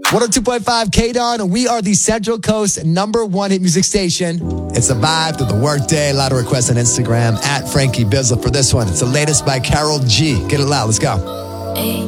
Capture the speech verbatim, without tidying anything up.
one oh two point five K-Dawn. We are the Central Coast number one hit music station. It's a vibe through the workday. A lot of requests on Instagram at Frankie Bizzle for this one. It's the latest by Carol G. Get it loud. Let's go. Hey.